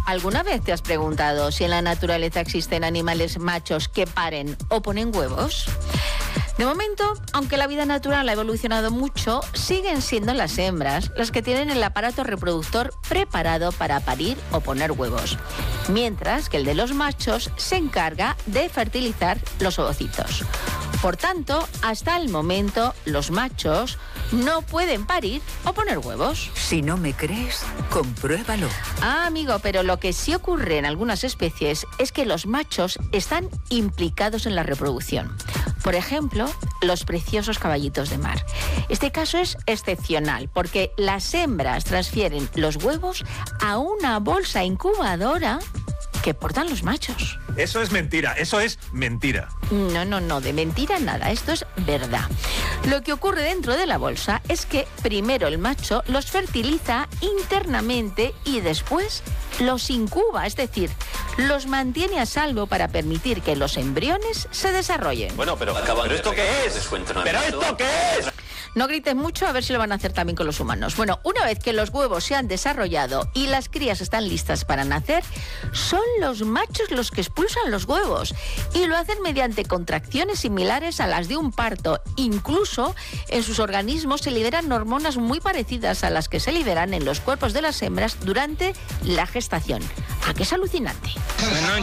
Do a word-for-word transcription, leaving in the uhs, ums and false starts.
¿alguna vez te has preguntado si en la naturaleza existen animales machos que paren o ponen huevos? De momento, aunque la vida natural ha evolucionado mucho, siguen siendo las hembras las que tienen el aparato reproductor preparado para parir o poner huevos, mientras que el de los machos se encarga de fertilizar los ovocitos. Por tanto, hasta el momento, los machos no pueden parir o poner huevos. Si no me crees, compruébalo. Ah, amigo, pero lo que sí ocurre en algunas especies es que los machos están implicados en la reproducción. Por ejemplo, los preciosos caballitos de mar. Este caso es excepcional porque las hembras transfieren los huevos a una bolsa incubadora que portan los machos. Eso es mentira, eso es mentira. No, no, no, de mentira nada, esto es verdad. Lo que ocurre dentro de la bolsa es que primero el macho los fertiliza internamente y después los incuba, es decir, los mantiene a salvo para permitir que los embriones se desarrollen. Bueno, pero, ¿pero esto qué es? ¿Pero esto qué es? No grites mucho, a ver si lo van a hacer también con los humanos. Bueno, una vez que los huevos se han desarrollado y las crías están listas para nacer, son los machos los que expulsan los huevos y lo hacen mediante contracciones similares a las de un parto. Incluso en sus organismos se liberan hormonas muy parecidas a las que se liberan en los cuerpos de las hembras durante la gestación. ¿A qué es alucinante?